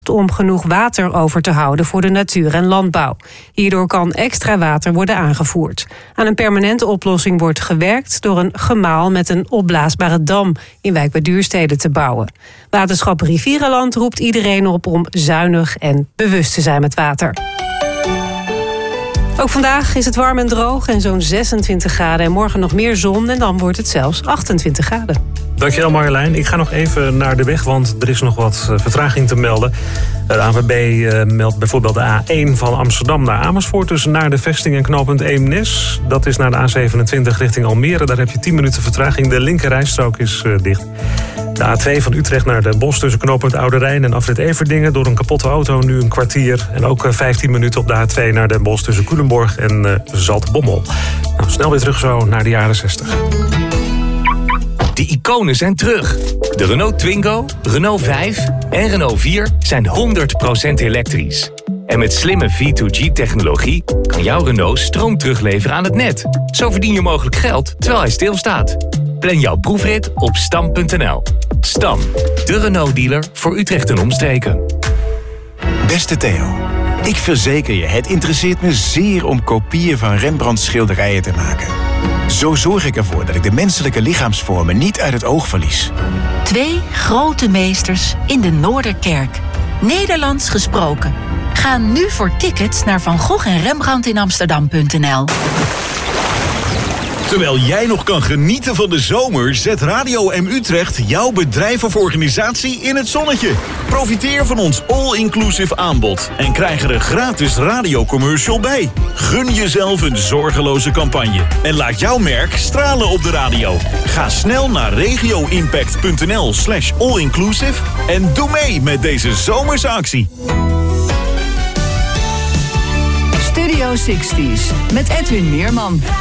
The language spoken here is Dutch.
om genoeg water over te houden voor de natuur en landbouw. Hierdoor kan extra water worden aangevoerd. Aan een permanente oplossing wordt gewerkt door een gemaal met een opblaasbare dam in Wijk bij Duurstede te bouwen. Waterschap Rivierenland roept iedereen op om zuinig en bewust te zijn met water. Ook vandaag is het warm en droog en zo'n 26 graden. En morgen nog meer zon en dan wordt het zelfs 28 graden. Dankjewel Marjolein. Ik ga nog even naar de weg, want er is nog wat vertraging te melden. De ANWB meldt bijvoorbeeld de A1 van Amsterdam naar Amersfoort, dus naar de vesting en knooppunt Eemnes. Dat is naar de A27 richting Almere. Daar heb je 10 minuten vertraging. De linkerrijstrook is dicht. De A2 van Utrecht naar Den Bosch tussen knooppunt Oude Rijn en afrit Everdingen. Door een kapotte auto nu een kwartier. En ook 15 minuten op de A2 naar Den Bosch tussen Culemborg en Zaltbommel. Nou, snel weer terug zo naar de jaren 60. De iconen zijn terug. De Renault Twingo, Renault 5 en Renault 4 zijn 100% elektrisch. En met slimme V2G-technologie kan jouw Renault stroom terugleveren aan het net. Zo verdien je mogelijk geld terwijl hij stilstaat. Plan jouw proefrit op stam.nl. Stam, de Renault-dealer voor Utrecht en omstreken. Beste Theo, ik verzeker je, het interesseert me zeer om kopieën van Rembrandts schilderijen te maken. Zo zorg ik ervoor dat ik de menselijke lichaamsvormen niet uit het oog verlies. 2 grote meesters in de Noorderkerk. Nederlands gesproken. Ga nu voor tickets naar Van Gogh en Rembrandt in Amsterdam.nl. Terwijl jij nog kan genieten van de zomer, zet Radio M Utrecht jouw bedrijf of organisatie in het zonnetje. Profiteer van ons all-inclusive aanbod en krijg er een gratis radiocommercial bij. Gun jezelf een zorgeloze campagne en laat jouw merk stralen op de radio. Ga snel naar regioimpact.nl/allinclusive en doe mee met deze zomerse actie. Studio 60's met Edwin Meerman.